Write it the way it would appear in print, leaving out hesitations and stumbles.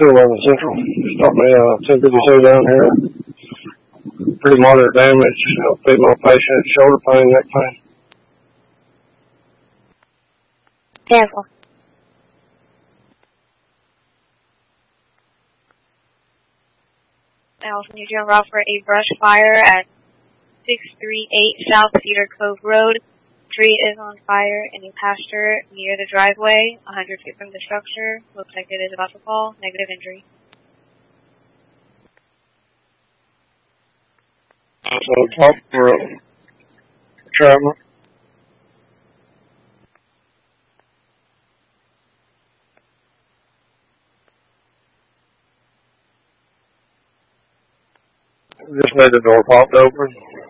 211 Central. Stop me 1052 down here. Pretty moderate damage. Female patient, shoulder pain, neck pain. Careful. Allison, New General route for a brush fire at 638 South Cedar Cove Road. Tree is on fire in a pasture near the driveway, 100 feet from the structure. Looks like it is about to fall. Negative injury. So talk for traveler. Just had the door popped open.